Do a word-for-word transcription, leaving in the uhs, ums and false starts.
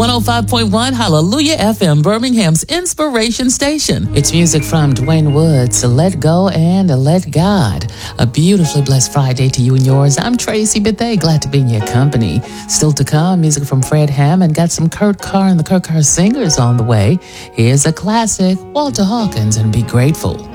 one oh five point one Hallelujah F M, Birmingham's inspiration station. It's music from Dwayne Woods, Let Go and Let God. A beautifully blessed Friday to you and yours. I'm Tracy Bethea, glad to be in your company. Still to come, music from Fred Hammond. Got some Kurt Carr and the Kurt Carr Singers on the way. Here's a classic, Walter Hawkins and Be Grateful.